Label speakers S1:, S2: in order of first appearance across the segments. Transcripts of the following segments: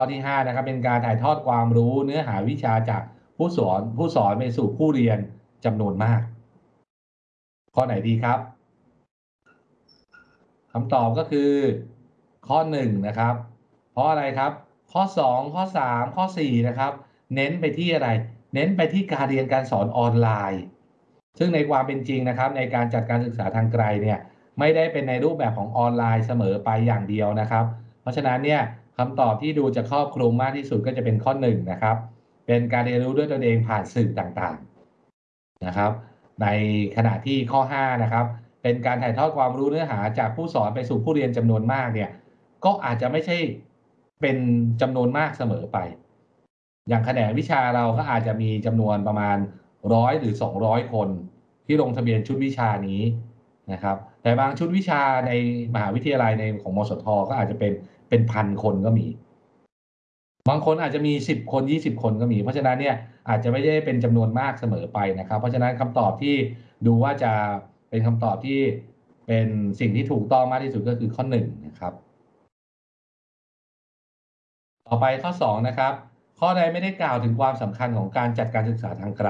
S1: ข้อที่5นะครับเป็นการถ่ายทอดความรู้เนื้อหาวิชาจากผู้สอนไปสู่ผู้เรียนจำนวนมากข้อไหนดีครับคำตอบก็คือข้อ1นะครับเพราะอะไรครับข้อ2ข้อ3ข้อ4นะครับเน้นไปที่อะไรเน้นไปที่การเรียนการสอนออนไลน์ซึ่งในความเป็นจริงนะครับในการจัดการศึกษาทางไกลเนี่ยไม่ได้เป็นในรูปแบบของออนไลน์เสมอไปอย่างเดียวนะครับเพราะฉะนั้นเนี่ยคำตอบที่ดูจะครอบคลุมมากที่สุดก็จะเป็นข้อ1นะครับเป็นการเรียนรู้ด้วยตนเองผ่านสื่อต่างๆนะครับในขณะที่ข้อ5นะครับเป็นการถ่ายทอดความรู้เนื้อหาจากผู้สอนไปสู่ผู้เรียนจำนวนมากเนี่ยก็อาจจะไม่ใช่เป็นจำนวนมากเสมอไปอย่างแขนงวิชาเราก็อาจจะมีจำนวนประมาณ100หรือ200คนที่ลงทะเบียนชุดวิชานี้นะครับแต่บางชุดวิชาในมหาวิทยาลัยในของมสทก็อาจจะเป็นพันคนก็มีบางคนอาจจะมี10คน20คนก็มีเพราะฉะนั้นเนี่ยอาจจะไม่ได้เป็นจำนวนมากเสมอไปนะครับเพราะฉะนั้นคำตอบที่ดูว่าจะเป็นคำตอบที่เป็นสิ่งที่ถูกต้องมากที่สุดก็คือข้อ1นะครับต่อไปข้อ2นะครับข้อใดไม่ได้กล่าวถึงความสำคัญของการจัดการศึกษาทางไกล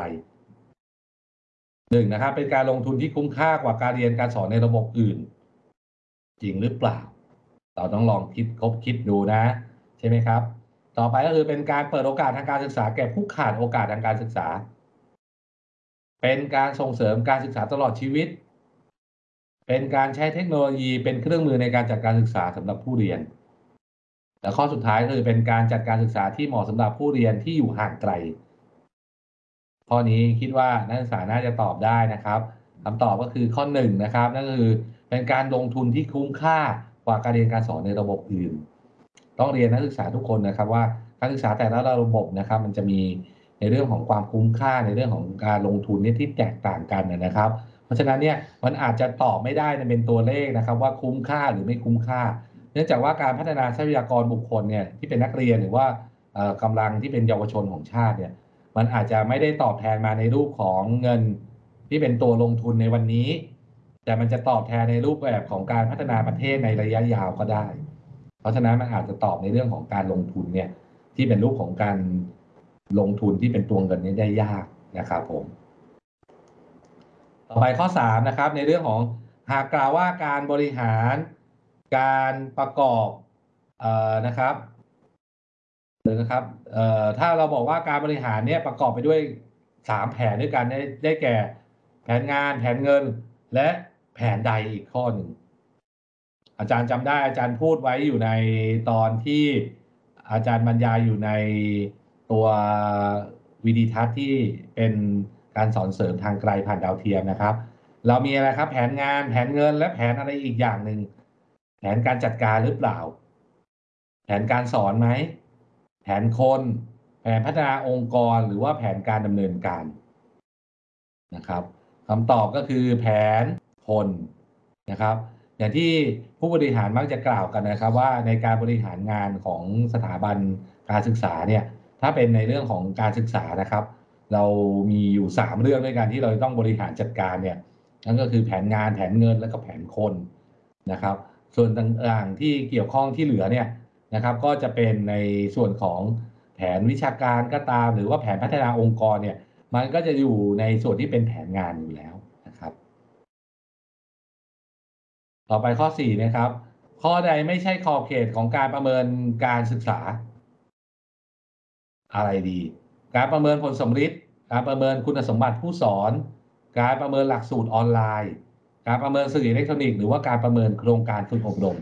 S1: 1นะครับเป็นการลงทุนที่คุ้มค่ากว่าการเรียนการสอนในระบบอื่นจริงหรือเปล่าเราต้องลองคิดดูนะใช่ไหมครับต่อไปก็คือเป็นการเปิดโอกาสทางการศึกษาแก่ผู้ขาดโอกาสทางการศึกษาเป็นการส่งเสริมการศึกษาตลอดชีวิตเป็นการใช้เทคโนโลยีเป็นเครื่องมือในการจัดการศึกษาสำหรับผู้เรียนและข้อสุดท้ายคือเป็นการจัดการศึกษาที่เหมาะสำหรับผู้เรียนที่อยู่ห่างไกลข้อนี้คิดว่านักศึกษาน่าจะตอบได้นะครับคำตอบก็คือข้อ1นะครับนั่นก็คือเป็นการลงทุนที่คุ้มค่ากว่าการเรียนการสอนในระบบอื่นต้องเรียนนักศึกษาทุกคนนะครับว่าการศึกษาแต่ละระบบนะครับมันจะมีในเรื่องของความคุ้มค่าในเรื่องของการลงทุนเนี่ยที่แตกต่างกันนะครับเพราะฉะนั้นเนี่ยมันอาจจะตอบไม่ได้เป็นตัวเลขนะครับว่าคุ้มค่าหรือไม่คุ้มค่าเนื่องจากว่าการพัฒนาทรัพยากรบุคคลเนี่ยที่เป็นนักเรียนหรือว่ากำลังที่เป็นเยาวชนของชาติเนี่ยมันอาจจะไม่ได้ตอบแทนมาในรูปของเงินที่เป็นตัวลงทุนในวันนี้แต่มันจะตอบแทนในรูปแบบของการพัฒนาประเทศในระยะยาวก็ได้เพราะฉะนั้นมันอาจจะตอบในเรื่องของการลงทุนเนี่ยที่เป็นรูปของการลงทุนที่เป็นตัวเงินนี้ได้ยากนะครับผม ต่อไปข้อ3นะครับในเรื่องของหากกล่าวว่าการบริหารการประกอบนะครับหรือนะครับถ้าเราบอกว่าการบริหารเนี่ยประกอบไปด้วย3แผนด้วยกันได้แก่แผนงานแผนเงินและแผนใดอีกข้อหนึ่งอาจารย์จำได้อาจารย์พูดไว้อยู่ในตอนที่อาจารย์บรรยายอยู่ในตัววิดีทัศน์ที่เป็นการสอนเสริมทางไกลผ่านดาวเทียมนะครับเรามีอะไรครับแผนงานแผนเงินและแผนอะไรอีกอย่างหนึ่งแผนการจัดการหรือเปล่าแผนการสอนไหมแผนคนแผนพัฒนาองค์กรหรือว่าแผนการดำเนินการนะครับคำตอบก็คือแผนคนนะครับอย่างที่ผู้บริหารมักจะกล่าวกันนะครับว่าในการบริหารงานของสถาบันการศึกษาเนี่ยถ้าเป็นในเรื่องของการศึกษานะครับเรามีอยู่3เรื่องด้วยกันที่เราต้องบริหารจัดการเนี่ยนั่นก็คือแผนงานแผนเงินและก็แผนคนนะครับส่วนต่างๆที่เกี่ยวข้องที่เหลือเนี่ยนะครับก็จะเป็นในส่วนของแผนวิชาการก็ตามหรือว่าแผนพัฒนาองค์กรเนี่ยมันก็จะอยู่ในส่วนที่เป็นแผนงานอยู่แล้วนะครับต่อไปข้อ4นะครับข้อใดไม่ใช่ขอบเขตของการประเมินการศึกษาอะไรดีการประเมินผลสำฤทธิ์การประเมินคุณสมบัติผู้สอนการประเมินหลักสูตรออนไลน์การประเมินสื่ออิเล็กทรอนิกส์หรือว่าการประเมินโครงการฝึกอบรม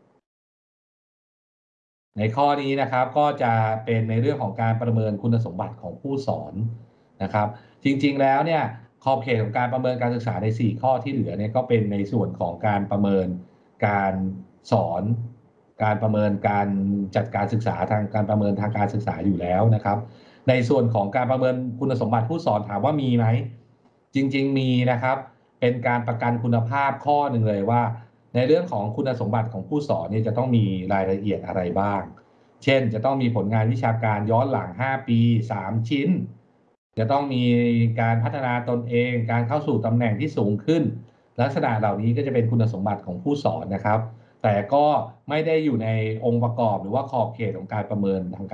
S1: ในข้อนี้นะครับก็จะเป็นในเรื่องของการประเมินคุณสมบัติของผู้สอนนะครับจริงๆแล้วเนี่ยขอบเขตของการประเมินการศึกษาใน4ข้อที่เหลือเนี่ยก็เป็นในส่วนของการประเมินการสอนการประเมินการจัดการศึกษาทางการประเมินทางการศึกษาอยู่แล้วนะครับในส่วนของการประเมินคุณสมบัติผู้สอนถามว่ามีไหมจริงๆมีนะครับเป็นการประกันคุณภาพข้อหนึ่งเลยว่า ในเรื่องของคุณสมบัติของผู้สอนเนี่ยจะต้องมีรายละเอียดอะไรบ้าง เช่นจะต้องมีผลงานวิชาการย้อนหลัง5ปี3ชิ้น จะต้องมีการพัฒนาตนเองการเข้าสู่ตำแหน่งที่สูงขึ้นลักษณะเหล่านี้ก็จะเป็นคุณสมบัติของผู้สอนนะครับแต่ก็ไม่ได้อยู่ในองค์ประกอบหรือว่าขอบเขตของการประเมินทาง